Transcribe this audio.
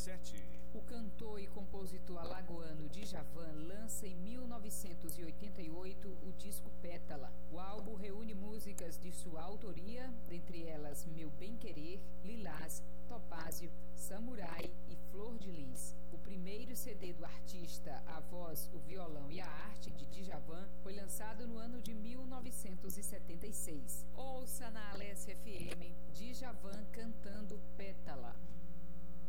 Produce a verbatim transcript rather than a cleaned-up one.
sete. O cantor e compositor alagoano Djavan lança em mil novecentos e oitenta e oito o disco Pétala. O álbum reúne músicas de sua autoria, dentre elas Meu Bem Querer, Lilás, Topázio, Samurai e Flor de Lis. O primeiro C D do artista, a voz, o violão e a arte de Djavan, foi lançado no ano de mil novecentos e setenta e seis. Ouça na Alessia F M, Djavan cantando Pétala.